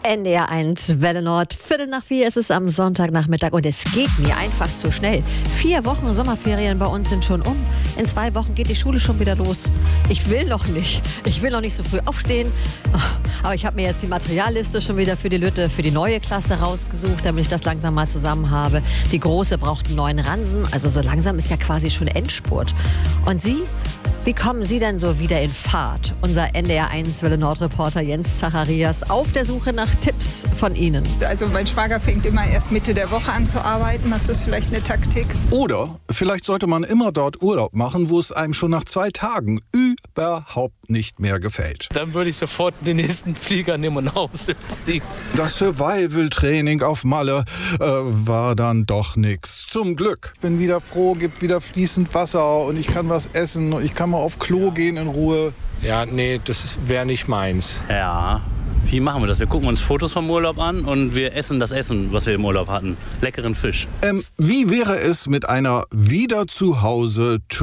NDR1 Welle Nord, 3:45 ist es am Sonntagnachmittag und es geht mir einfach zu schnell. 4 Wochen Sommerferien bei uns sind schon um. In 2 Wochen geht die Schule schon wieder los. Ich will noch nicht so früh aufstehen. Aber ich habe mir jetzt die Materialliste schon wieder für die Lütte, für die neue Klasse rausgesucht, damit ich das langsam mal zusammen habe. Die Große braucht einen neuen Ransen, also so langsam ist ja quasi schon Endspurt. Und Sie? Wie kommen Sie denn so wieder in Fahrt? Unser NDR1 Welle Nord-Reporter Jens Zacharias auf der Suche nach Tipps von Ihnen. Also mein Schwager fängt immer erst Mitte der Woche an zu arbeiten. Das ist vielleicht eine Taktik. Oder vielleicht sollte man immer dort Urlaub machen, wo es einem schon nach 2 Tagen überhaupt nicht mehr gefällt. Dann würde ich sofort den nächsten Flieger nehmen und nach Hause fliegen. Das Survival-Training auf Malle war dann doch nix. Zum Glück. Ich bin wieder froh, gibt wieder fließend Wasser und ich kann was essen und ich kann mal auf Klo gehen in Ruhe. Ja, nee, das wäre nicht meins. Ja, wie machen wir das? Wir gucken uns Fotos vom Urlaub an und wir essen das Essen, was wir im Urlaub hatten. Leckeren Fisch. Wie wäre es mit einer wieder zu Hause